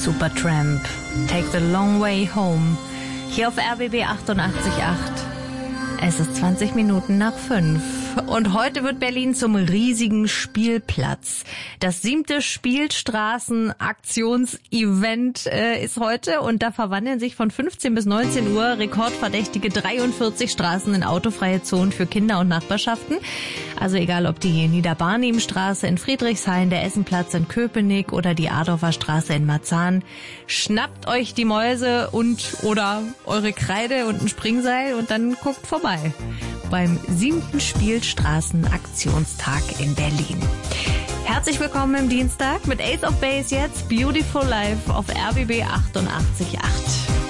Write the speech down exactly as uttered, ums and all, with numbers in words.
Supertramp, Take the Long Way Home. Hier auf R B B achtundachtzig Komma acht. Es ist zwanzig Minuten nach fünf. Und heute wird Berlin zum riesigen Spielplatz. Das siebte Spielstraßen-Aktions-Event äh, ist heute und da verwandeln sich von fünfzehn bis neunzehn Uhr rekordverdächtige dreiundvierzig Straßen in autofreie Zonen für Kinder und Nachbarschaften. Also egal ob die Niederbarnim-Straße in Friedrichshain, der Essenplatz in Köpenick oder die Adorfer Straße in Marzahn. Schnappt euch die Mäuse und oder eure Kreide und ein Springseil und dann guckt vorbei beim siebten Spielstraßen-Aktionstag in Berlin. Herzlich willkommen im Dienstag mit Ace of Base jetzt, Beautiful Life auf R B B achtundachtzig Komma acht.